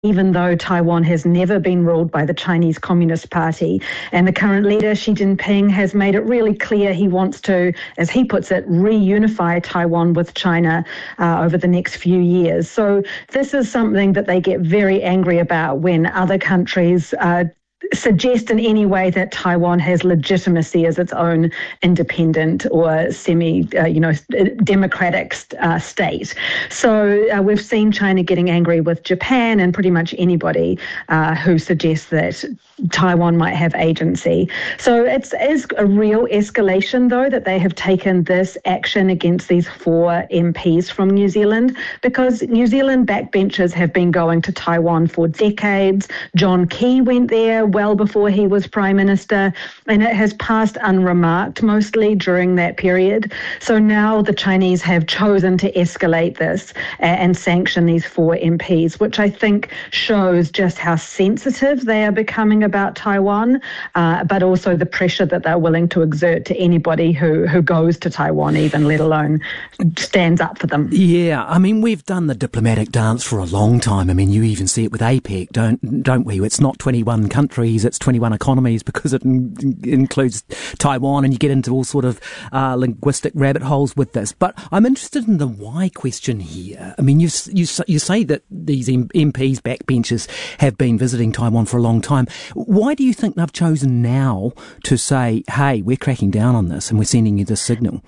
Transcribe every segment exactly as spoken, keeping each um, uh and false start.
even though Taiwan has never been ruled by the Chinese Communist Party. And the current leader, Xi Jinping, has made it really clear he wants to, as he puts it, reunify Taiwan with China uh, over the next few years. So this is something that they get very angry about when other countries uh, suggest in any way that Taiwan has legitimacy as its own independent or semi, uh, you know, democratic uh, state. So uh, we've seen China getting angry with Japan and pretty much anybody uh, who suggests that Taiwan might have agency. So it's is a real escalation, though, that they have taken this action against these four M Ps from New Zealand, because New Zealand backbenchers have been going to Taiwan for decades. John Key went there well before he was Prime Minister, and it has passed unremarked mostly during that period. So now the Chinese have chosen to escalate this and sanction these four M Ps, which I think shows just how sensitive they are becoming about Taiwan, uh, but also the pressure that they're willing to exert to anybody who, who goes to Taiwan, even let alone stands up for them. Yeah, I mean, we've done the diplomatic dance for a long time. I mean, you even see it with APEC, don't don't we? It's not twenty-one countries, it's twenty-one economies, because it in, includes Taiwan, and you get into all sort of uh, linguistic rabbit holes with this. But I'm interested in the why question here. I mean, you you, you say that these M Ps, backbenchers, have been visiting Taiwan for a long time. Why do you think they've chosen now to say, hey, we're cracking down on this and we're sending you this signal?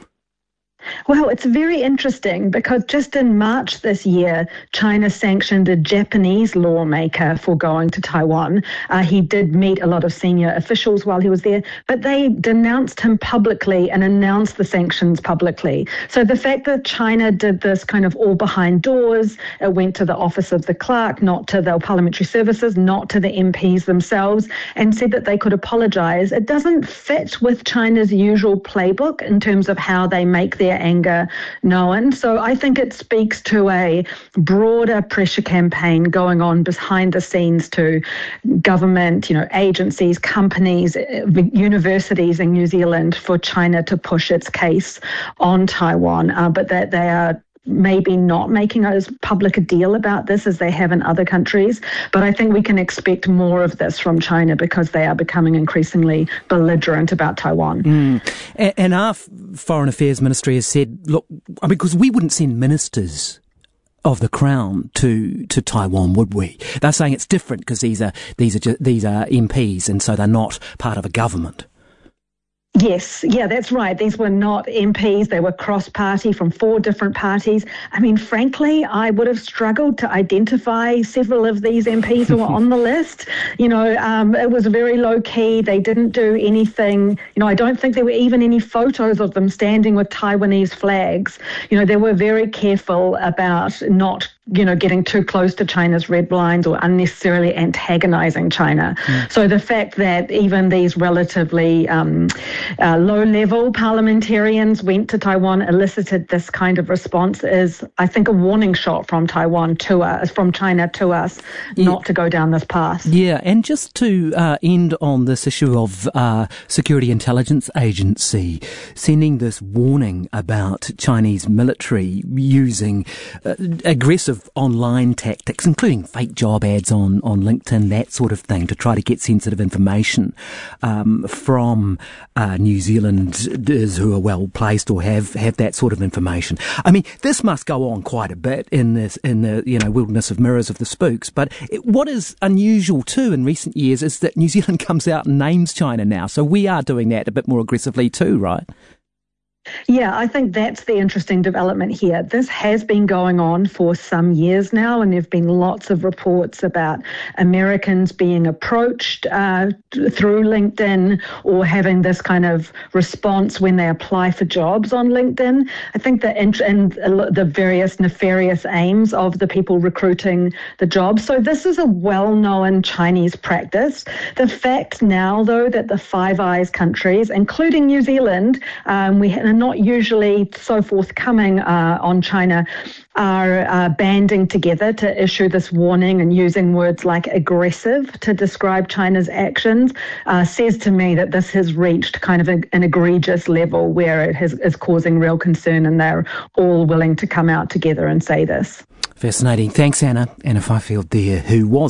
Well, it's very interesting because just in March this year, China sanctioned a Japanese lawmaker for going to Taiwan. Uh, he did meet a lot of senior officials while he was there, but they denounced him publicly and announced the sanctions publicly. So the fact that China did this kind of all behind doors, it went to the office of the clerk, not to the parliamentary services, not to the M Ps themselves, and said that they could apologise. It doesn't fit with China's usual playbook in terms of how they make their anger known. So I think it speaks to a broader pressure campaign going on behind the scenes to government, you know, agencies, companies, universities in New Zealand for China to push its case on Taiwan, uh, but that they are maybe not making as public a deal about this as they have in other countries. But I think we can expect more of this from China because they are becoming increasingly belligerent about Taiwan. Mm. And, and our Foreign Affairs Ministry has said, look, I mean, because we wouldn't send ministers of the Crown to to Taiwan, would we? They're saying it's different because these are these are ju- these are M Ps, and so they're not part of a government. Yes, yeah, that's right. These were not M Ps. They were cross-party from four different parties. I mean, frankly, I would have struggled to identify several of these M Ps who were on the list. You know, um, it was very low-key. They didn't do anything. You know, I don't think there were even any photos of them standing with Taiwanese flags. You know, they were very careful about not, you know, getting too close to China's red lines or unnecessarily antagonizing China. Mm. So the fact that even these relatively um, uh, low-level parliamentarians went to Taiwan elicited this kind of response is, I think, a warning shot from Taiwan to us, from China to us, yeah. not to go down this path. Yeah, and just to uh, end on this issue of uh, Security Intelligence Agency sending this warning about Chinese military using uh, aggressive online tactics, including fake job ads on, on LinkedIn, that sort of thing, to try to get sensitive information um, from uh, New Zealanders who are well placed or have, have that sort of information. I mean, this must go on quite a bit in this in the you know wilderness of mirrors of the spooks. But it, what is unusual too in recent years is that New Zealand comes out and names China now, so we are doing that a bit more aggressively too, right? Yeah, I think that's the interesting development here. This has been going on for some years now, and there have been lots of reports about Americans being approached uh, through LinkedIn or having this kind of response when they apply for jobs on LinkedIn. I think that int- and the various nefarious aims of the people recruiting the jobs. So this is a well-known Chinese practice. The fact now, though, that the Five Eyes countries, including New Zealand, um, we are not usually so forthcoming uh, on China, are uh, banding together to issue this warning and using words like aggressive to describe China's actions, uh, says to me that this has reached kind of a, an egregious level where it has, is causing real concern, and they're all willing to come out together and say this. Fascinating. Thanks, Anna. Anna Fifield there, who was